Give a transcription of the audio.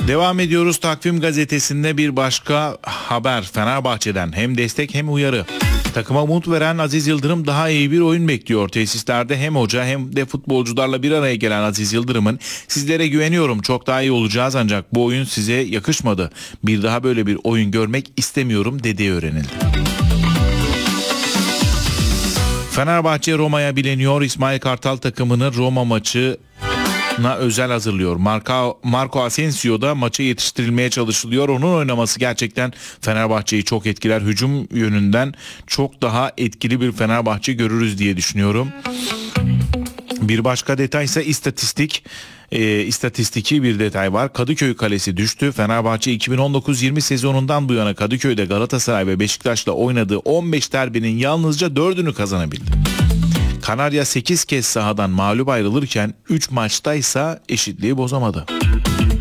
Devam ediyoruz. Takvim gazetesinde bir başka haber Fenerbahçe'den. Hem destek hem uyarı. Takıma umut veren Aziz Yıldırım daha iyi bir oyun bekliyor. Tesislerde hem hoca hem de futbolcularla bir araya gelen Aziz Yıldırım'ın "Sizlere güveniyorum, çok daha iyi olacağız ancak bu oyun size yakışmadı. Bir daha böyle bir oyun görmek istemiyorum" dediği öğrenildi. Fenerbahçe Roma'ya bileniyor. İsmail Kartal takımını Roma maçı özel hazırlıyor. Marco Asensio da maça yetiştirilmeye çalışılıyor. Onun oynaması gerçekten Fenerbahçe'yi çok etkiler. Hücum yönünden çok daha etkili bir Fenerbahçe görürüz diye düşünüyorum. Bir başka detay ise istatistiki bir detay var. Kadıköy kalesi düştü. Fenerbahçe 2019-20 sezonundan bu yana Kadıköy'de Galatasaray ve Beşiktaş'la oynadığı 15 derbinin yalnızca 4'ünü kazanabildi. Kanarya 8 kez sahadan mağlup ayrılırken 3 maçtaysa eşitliği bozamadı.